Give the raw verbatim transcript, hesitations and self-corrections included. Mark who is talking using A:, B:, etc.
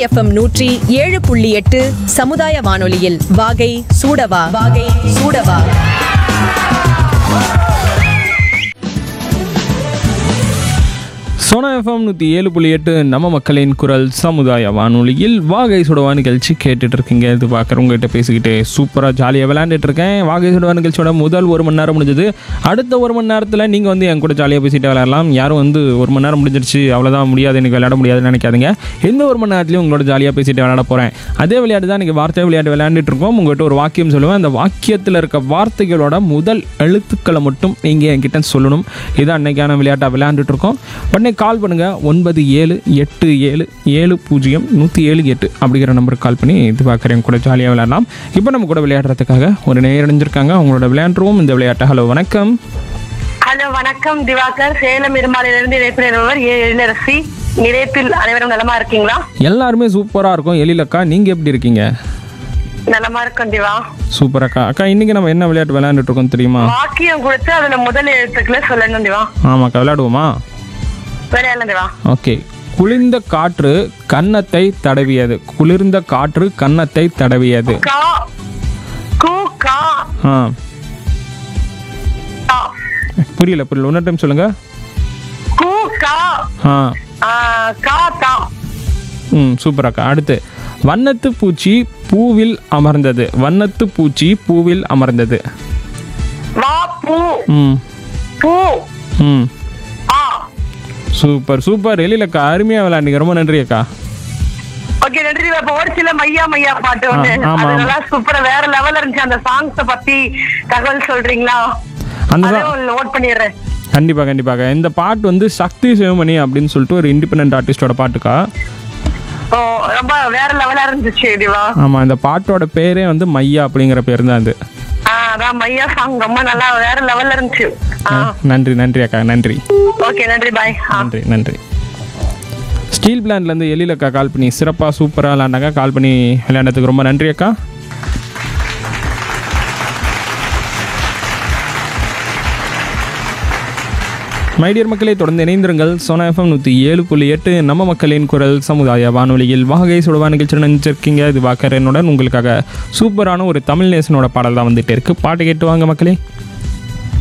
A: FM நூற்றி ஏழு புள்ளி எட்டு சமுதாய வானொலியில் வாகை சூடவா வாகை சூடவா.
B: சோனா எஃப்எம் நூற்றி ஏழு புள்ளி எட்டு நம்ம மக்களின் குரல் சமுதாய வானொலியில் வாகை சுடவா நிகழ்ச்சி கேட்டுட்டு இருக்கீங்க. இது பார்க்குறவங்ககிட்ட பேசிக்கிட்டு சூப்பராக ஜாலியாக விளையாண்டுட்டு இருக்கேன். வாகை சுடவா நிகழ்ச்சியோட முதல் ஒரு மணி நேரம் முடிஞ்சது. அடுத்த ஒரு மணி நேரத்தில் நீங்கள் வந்து என் கூட ஜாலியாக பேசிட்டு விளையாடலாம். யாரும் வந்து ஒரு மணி நேரம் முடிஞ்சிருச்சு அவ்வளோதான் முடியாது எனக்கு விளையாட முடியாதுன்னு நினைக்காதீங்க. எந்த ஒரு மணி நேரத்துலையும் உங்களோட ஜாலியாக பேசிட்டு விளையாட போகிறேன். அதே விளையாட்டு தான் நீங்கள் வார்த்தை விளையாட்டு விளையாண்டுட்டு இருக்கோம். உங்கள்கிட்ட ஒரு வாக்கியம் சொல்லுவேன். அந்த வாக்கியத்தில் இருக்க வார்த்தைகளோட முதல் எழுத்துக்களை மட்டும் நீங்கள் என்கிட்ட சொல்லணும். இதான் அன்னைக்கான விளையாட்டாக விளையாண்டுட்டு இருக்கோம். உடனே கால் பண்ணுங்கள். ஒன்பது ஏழு எட்டு ஏழு ஏழு பூஜ்ஜியம் நூற்றி ஏழு எட்டு அப்படிங்கிற நம்பருக்கு கால் பண்ணி இது பார்க்குறேன் கூட ஜாலியாக விளையாடலாம். இப்போ நம்ம கூட விளையாடுறதுக்காக ஒரு நேரம் அடைஞ்சிருக்காங்க. அவங்களோட விளையாண்டுருவோம் இந்த விளையாட்டை. ஹலோ வணக்கம்.
C: ஹலோ வணக்கம் திவாகர். சேலம் இருமாலையிலிருந்து இணைப்பினர் ஏ எழிலரசி. நிலையத்தில் அனைவரும் நலமா இருக்கீங்களா?
B: எல்லாருமே சூப்பராக இருக்கும். எழிலக்கா நீங்கள் எப்படி இருக்கீங்க?
C: நலமா இருக்கும் திவா.
B: சூப்பர் அக்கா. அக்கா இன்னைக்கு நம்ம என்ன விளையாட்டு விளையாண்டுட்டு இருக்கோம் தெரியுமா?
C: வாக்கியம் கொடுத்து அதுல முதல் எழுத்துக்களை சொல்லணும் திவா.
B: ஆமாக்கா விளையாடுவோமா?
C: விளையாடலாம் திவா.
B: ஓகே. குளிர்ந்த காற்று கன்னத்தை தடவியது. குளிர்ந்த காற்று கன்னத்தை தடவியது.
C: கா கு கா
B: ஆ
C: தா.
B: புரியல புரியல இன்னொரு டைம் சொல்லுங்க.
C: கு கா
B: ஆ
C: ஆ, கா தா.
B: ம் சூப்பர் அக்கா. அடுத்து வண்ணத்து பூச்சி பூவில் அமர்ந்தது. வண்ணத்து பூச்சி பூவில் அமர்ந்தது.
C: வா பூ
B: ம்
C: பூ
B: ம்
C: ஆ.
B: சூப்பர் சூப்பர் எழிலக்கா அருமையாக விளையாண்டிங்க. ரொம்ப நன்றி அக்கா.
C: ஓகே நன்றி திவா. இப்ப ஒரு சில மையா மையா பாட்டு ஒண்ணு
B: ஆ, ஆமா,
C: அது
B: ஆமா.
C: நல்லா சூப்பரா வேற லெவல்ல இருந்துச்சு. அந்த சாங்ஸ பத்தி தகவல் சொல்றீங்களா?
B: அந்த
C: அதையும் நோட் பண்ணிடுறேன்.
B: கண்டிப்பாக கண்டிப்பாக. இந்த பாட்டு வந்து சக்தி சிவமணி அப்படின்னு சொல்லிட்டு ஒரு இண்டிபெண்டன்ட் ஆர்டிஸ்டோட பாட்டுக்கா.
C: ஓ ரொம்ப வேற லெவலா இருந்துச்சு திவா.
B: ஆமாம் இந்த பாட்டோட பேரே வந்து மையா அப்படிங்கிற பேர் தான் அது.
C: ஆ அதான் மையா சாங் ரொம்ப நல்லா வேற லெவல்ல இருந்துச்சு. ஆ
B: நன்றி நன்றி அக்கா நன்றி.
C: ஓகே நன்றி பாய்.
B: நன்றி நன்றி. ஸ்டீல் பிளான்ட்லேருந்து எழிலக்கா கால் பண்ணி சிறப்பாக சூப்பராக விளையாண்டாங்க. கால் பண்ணி விளையாண்டதுக்கு ரொம்ப நன்றி அக்கா. மைடியர் மக்களை தொடர்ந்து இணைந்திருங்கள். சோனா எஃப்எம் நூற்றி ஏழு புள்ளி எட்டு நம்ம மக்களின் குரல் சமுதாய வானொலியில் வாகை சுடவா நிகழ்ச்சி நினைச்சிருக்கீங்க. இது வாக்கரனுடன் உங்களுக்காக சூப்பரான ஒரு தமிழ் நேசனோட பாடல் தான் வந்துட்டு இருக்கு. பாட்டு கேட்டு வாங்க மக்களே.